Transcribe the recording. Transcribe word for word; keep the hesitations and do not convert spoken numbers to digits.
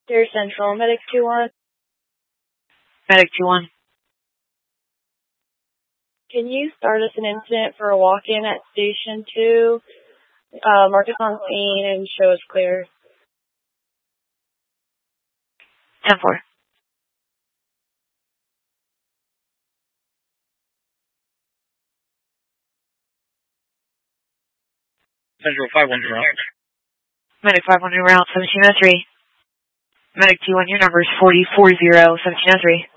Deer Central, Medic two one. Medic two one. Can you start us an incident for a walk-in at Station two? Uh, mark us on scene and show us clear. ten four. Central five one zero. Medic five one zero, route seventeen oh three. Medic two one, your number is four four zero, seventeen oh three.